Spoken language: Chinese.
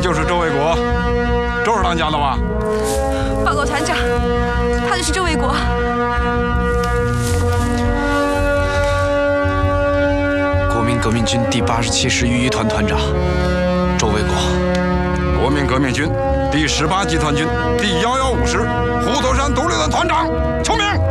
就是周卫国，周二当家的吧？ 报告团长，他就是周卫国。 国民革命军第87师御医团团长周卫国。 国民革命军第18集团军第115师虎头山独立团团长邱明。